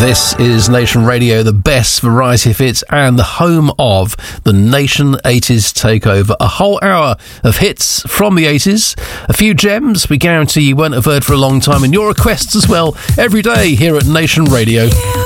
This is Nation Radio, the best variety of hits and the home of the Nation 80s Takeover. A whole hour of hits from the 80s, a few gems we guarantee you won't have heard for a long time, and your requests as well every day here at Nation Radio.